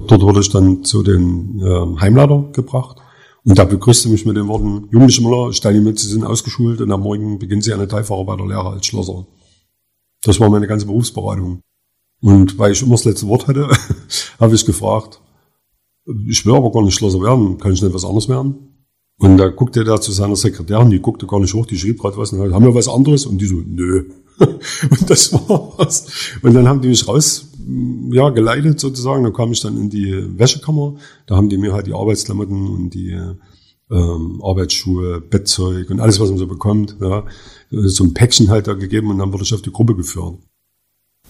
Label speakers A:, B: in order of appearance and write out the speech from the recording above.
A: Dort wurde ich dann zu den Heimleiter gebracht. Und da begrüßte mich mit den Worten, Jugendliche Müller, stell dich mit, Sie sind ausgeschult und am Morgen beginnen Sie eine Teilfahrer bei der Lehre als Schlosser. Das war meine ganze Berufsberatung. Und weil ich immer das letzte Wort hatte, habe ich gefragt, ich will aber gar nicht Schlosser werden, kann ich nicht was anderes werden? Und da guckte der zu seiner Sekretärin, die guckte gar nicht hoch, die schrieb gerade was und haben wir was anderes? Und die so, nö. Und das war's. Und dann haben die mich geleitet sozusagen. Da kam ich dann in die Wäschekammer. Da haben die mir halt die Arbeitsklamotten und die Arbeitsschuhe, Bettzeug und alles, was man so bekommt, ja, so ein Päckchen halt da gegeben und dann wurde ich auf die Gruppe geführt.